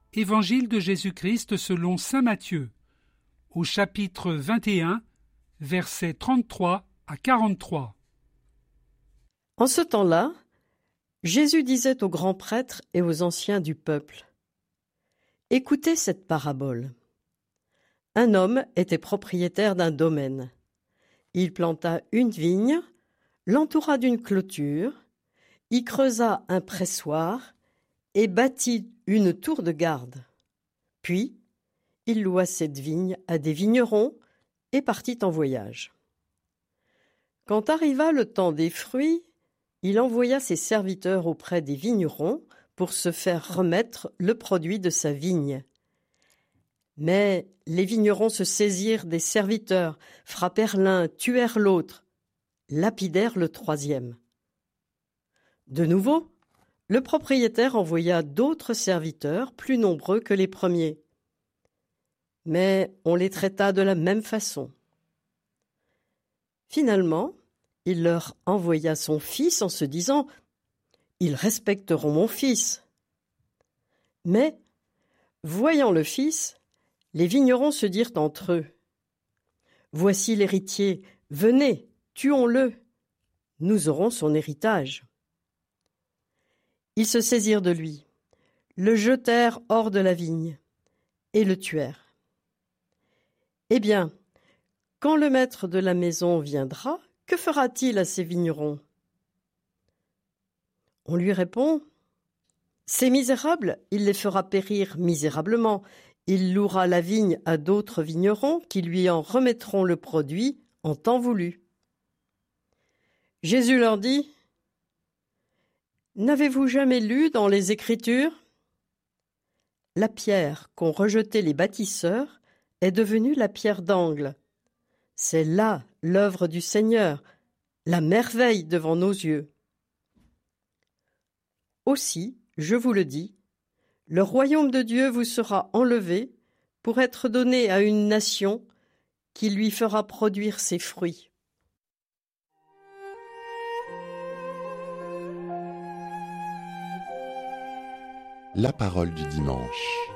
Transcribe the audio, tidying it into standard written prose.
Évangile de Jésus-Christ selon saint Matthieu, au chapitre 21, versets 33 à 43. En ce temps-là, Jésus disait aux grands prêtres et aux anciens du peuple : « Écoutez cette parabole. Un homme était propriétaire d'un domaine. Il planta une vigne, l'entoura d'une clôture, y creusa un pressoir et bâtit une tour de garde. Puis, il loua cette vigne à des vignerons et partit en voyage. Quand arriva le temps des fruits, il envoya ses serviteurs auprès des vignerons pour se faire remettre le produit de sa vigne. Mais les vignerons se saisirent des serviteurs, frappèrent l'un, tuèrent l'autre, lapidèrent le troisième. De nouveau, le propriétaire envoya d'autres serviteurs plus nombreux que les premiers. Mais on les traita de la même façon. Finalement, il leur envoya son fils en se disant : « Ils respecteront mon fils. » Mais, voyant le fils, les vignerons se dirent entre eux : « Voici l'héritier, venez, tuons-le, nous aurons son héritage. » Ils se saisirent de lui, le jetèrent hors de la vigne et le tuèrent. Eh bien, quand le maître de la maison viendra, que fera-t-il à ces vignerons ? On lui répond : ces misérables, il les fera périr misérablement. Il louera la vigne à d'autres vignerons qui lui en remettront le produit en temps voulu. Jésus leur dit : n'avez-vous jamais lu dans les Écritures ? La pierre qu'ont rejetée les bâtisseurs est devenue la pierre d'angle. C'est là l'œuvre du Seigneur, la merveille devant nos yeux. Aussi, je vous le dis, le royaume de Dieu vous sera enlevé pour être donné à une nation qui lui fera produire ses fruits. La parole du dimanche.